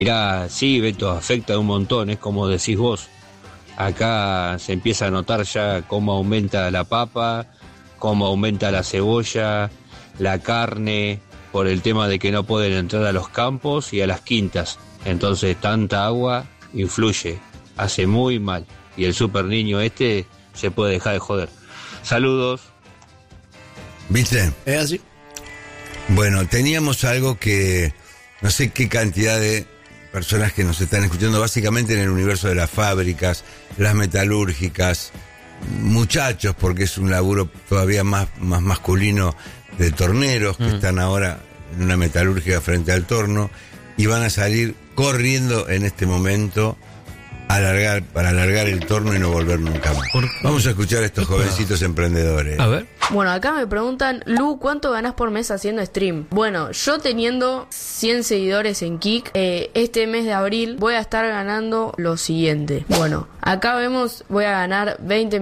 Mirá, sí, Beto, afecta un montón, es como decís vos. Acá se empieza a notar ya cómo aumenta la papa, cómo aumenta la cebolla, la carne, por el tema de que no pueden entrar a los campos y a las quintas. Entonces tanta agua influye, hace muy mal. Y el super niño se puede dejar de joder. Saludos. ¿Viste? ¿Es así? Bueno, teníamos algo que no sé qué cantidad de personas que nos están escuchando, básicamente en el universo de las fábricas, las metalúrgicas, muchachos, porque es un laburo todavía más masculino, de torneros que están ahora en una metalúrgica frente al torno y van a salir corriendo en este momento para alargar el torno y no volver nunca más. Vamos a escuchar a estos jovencitos emprendedores. A ver. Bueno, acá me preguntan, Lu, ¿cuánto ganás por mes haciendo stream? Bueno, yo teniendo 100 seguidores en Kik, este mes de abril voy a estar ganando lo siguiente. Bueno, acá vemos, voy a ganar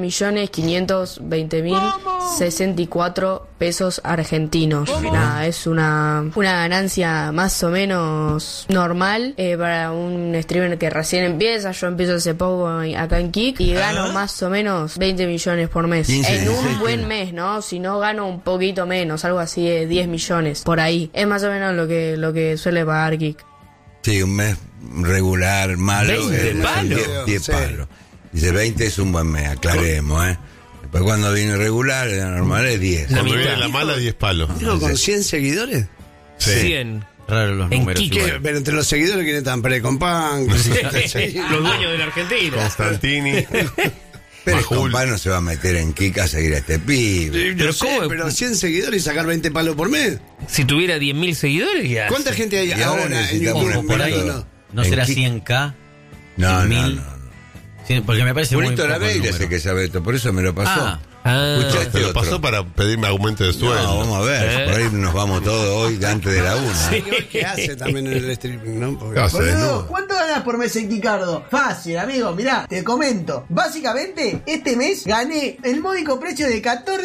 20.520.064 pesos argentinos. Nada, es una ganancia más o menos normal para un streamer que recién empieza. Yo empiezo hace poco acá en Kik y gano más o menos 20 millones por mes. 15, en un 16, buen mes, ¿no? Si no gano un poquito menos, algo así de 10 millones, por ahí. Es más o menos lo que suele pagar Kik. Sí, un mes regular, malo. 20 palos. 10 Sí. palos. Dice 20 es un buen mes, aclaremos, Después cuando viene regular, la normal es 10. La Cuando mitad. viene la mala, 10 palos. Digo, con 100 seguidores. Sí. 100. Raro los En números. Kik. igual. Pero entre los seguidores, ¿quiénes están? Precompan. Los dueños de la Argentina. Constantini. Pero el Majul. compa no se va a meter en Kik a seguir a este pibe. Pero Pero ¿cómo? pero 100 seguidores y sacar 20 palos por mes. Si tuviera 10.000 seguidores, ya. ¿Cuánta gente hay Y ahora ahora en necesitamos YouTube? un por ahí poquito. ¿No En será Kik. 100K? No, 100.000. no. Sí, porque me parece muy Purito poco el Lavey número. ese que sabe esto, por eso me lo pasó. Escuchá Te lo otro. pasó para pedirme aumento de sueldo. No, vamos a ver, por ahí nos vamos todos hoy antes de la una. ¿Qué hace también en el streaming, no? Porque- ¿Qué hace, Boludo, no? ¿cuánto ganas por mes en Kikardo? Fácil, amigo, mirá, te comento. Básicamente, este mes gané el módico precio de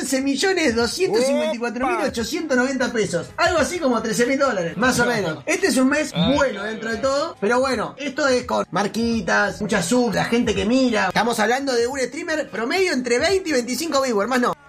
14.254.890 pesos. Algo así como $13.000, más o menos. Este es un mes bueno dentro de todo, pero bueno, esto es con marquitas, muchas subs, la gente que mira. Estamos hablando de un streamer promedio entre 20 y 25 viewers, más no.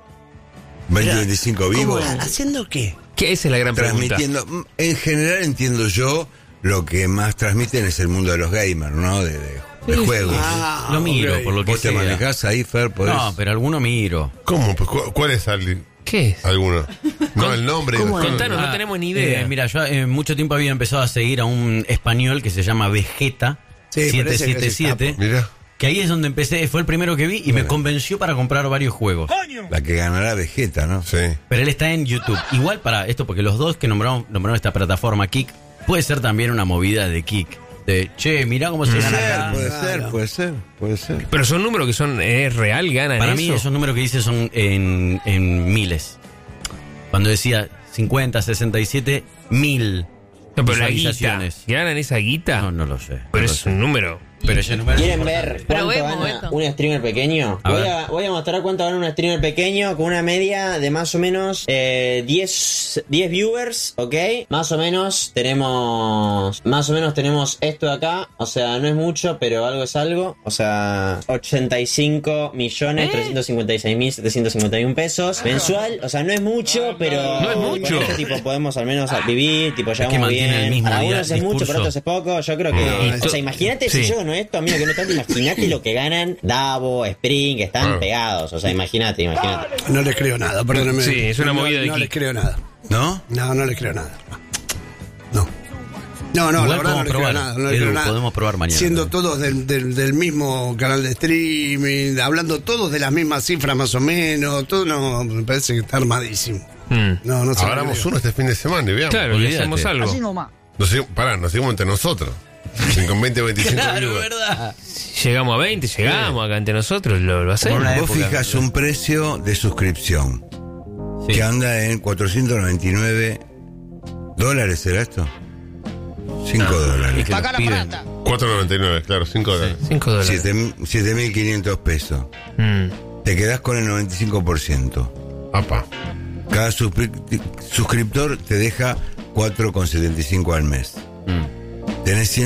20-25 vivos. ¿Haciendo qué? ¿Qué esa es la gran pregunta? Transmitiendo. En general entiendo yo, lo que más transmiten es el mundo de los gamers, ¿no? De juegos. Lo miro, ok. por lo que ¿Vos te sea. manejás ahí, Fer? ¿Podés? No, pero alguno miro. ¿Cómo? Pues, ¿cuál es ¿Qué es? alguno? No, el nombre. ¿Cómo? no- Contanos, no tenemos ni idea. Mira, yo mucho tiempo había empezado a seguir a un español que se llama Vegeta Sí, parece que es 777. Mirá. Que ahí es donde empecé, fue el primero que vi y me convenció para comprar varios juegos. La que ganará Vegeta, ¿no? Sí. Pero él está en YouTube. Igual para esto, porque los dos que nombraron esta plataforma Kik, puede ser también una movida de Kik. De, che, mirá cómo se gana acá. Puede ser. Pero son números que son, ¿es real? ¿Ganan Para eso? mí esos números que dice son en miles. Cuando decía 50, 67, 1000 No, pero la guita. visualizaciones. ¿Ganan esa guita? No lo sé. Pero no lo es sé. un número. Pero ese número. ¿Quieren ver cuánto Probemos, gana Beto. un streamer pequeño? A Voy a mostrar cuánto gana un streamer pequeño con una media de más o menos 10 viewers, ¿ok? Más o menos tenemos esto de acá, o sea, no es mucho, pero algo es algo, o sea, 85.356.751 pesos mensual, o sea, no es mucho, pero No es mucho. con esto, tipo, podemos al menos vivir, tipo, que llevamos mantiene el bien. mismo Para algunos es mucho, discurso. para otros es poco, yo creo que, o sea, imagínate Sí. si yo gano esto, a mí lo que no tanto, imagínate lo que ganan Davo, Spring, que están pegados, o sea, imagínate. No les creo nada, perdóname. Sí, es una movida de No Kik. les creo nada. ¿No? No les creo nada. No, la Igual verdad no podemos les creo probar. nada. No les Edu, creo nada. podemos probar mañana. Siendo todos del mismo canal de streaming, hablando todos de las mismas cifras más o menos, todo no, me parece que está armadísimo. No sé. Hagamos uno este fin de semana y veamos. Claro, y Olvídate. hacemos algo. Nos seguimos entre nosotros. Con 20, 25 Claro, viewers. ¿verdad? Llegamos a 20, llegamos acá entre nosotros, lo hacemos. Una Vos época. fijas un precio de suscripción Sí. que anda en $499. ¿Será esto? $5. Es que los piden. 4.99, claro, $5. $5. 7.500 pesos. Te quedás con el 95%. Apa. Cada suscriptor te deja 4,75 al mes. tenés